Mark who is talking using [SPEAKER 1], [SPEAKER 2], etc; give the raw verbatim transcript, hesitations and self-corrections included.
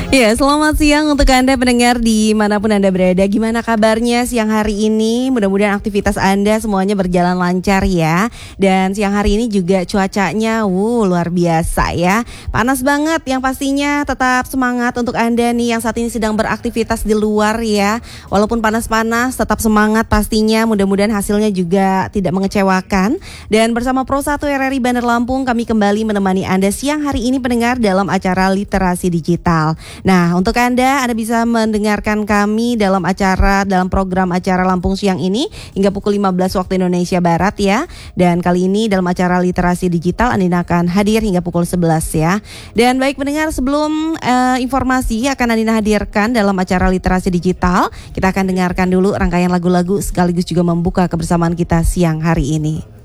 [SPEAKER 1] Ya, selamat siang untuk Anda pendengar dimanapun Anda berada. Gimana kabarnya siang hari ini? Mudah-mudahan aktivitas Anda semuanya berjalan lancar ya. Dan siang hari ini juga cuacanya wuh, luar biasa ya. Panas banget, yang pastinya tetap semangat untuk Anda nih yang saat ini sedang beraktivitas di luar ya. Walaupun panas-panas tetap semangat pastinya. Mudah-mudahan hasilnya juga tidak mengecewakan. Dan bersama Pro satu R R I Bandar Lampung kami kembali menemani Anda siang hari ini pendengar dalam acara Literasi Digital. Nah, untuk Anda, Anda bisa mendengarkan kami dalam acara, dalam program acara Lampung Siang ini hingga pukul lima belas waktu Indonesia Barat ya. Dan kali ini dalam acara Literasi Digital, Anda akan hadir hingga pukul sebelas ya. Dan baik pendengar, sebelum uh, informasi akan Anda hadirkan dalam acara Literasi Digital, kita akan dengarkan dulu rangkaian lagu-lagu sekaligus juga membuka kebersamaan kita siang hari ini.